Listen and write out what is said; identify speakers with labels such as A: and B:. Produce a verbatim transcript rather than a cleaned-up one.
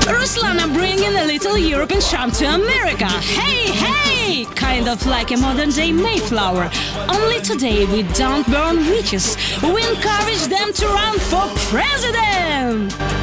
A: Ruslana bringing a little European charm to America. Hey, hey! Kind of like a modern-day Mayflower. Only today we don't burn witches. We encourage them to run for president!